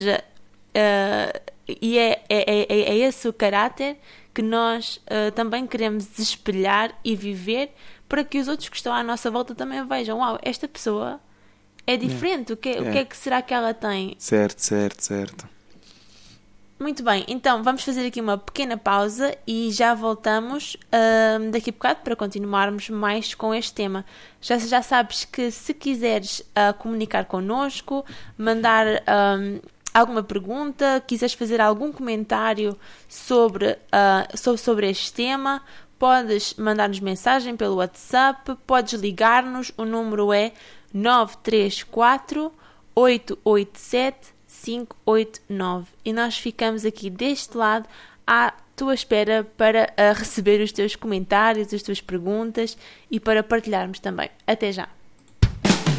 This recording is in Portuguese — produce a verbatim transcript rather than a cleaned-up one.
uh, e é, é, é, é esse o caráter que nós uh, também queremos espelhar e viver, para que os outros que estão à nossa volta também vejam, uau, esta pessoa é diferente, yeah. o, que, yeah. o que é que será que ela tem? Certo, certo, certo. Muito bem, então vamos fazer aqui uma pequena pausa e já voltamos um, daqui a bocado para continuarmos mais com este tema. Já, já sabes que se quiseres uh, comunicar connosco, mandar um, alguma pergunta, quiseres fazer algum comentário sobre, uh, sobre, sobre este tema, podes mandar-nos mensagem pelo WhatsApp, podes ligar-nos, o número é nove três quatro, oito oito sete, cinco oito nove e nós ficamos aqui deste lado à tua espera para uh, receber os teus comentários, as tuas perguntas e para partilharmos também. Até já!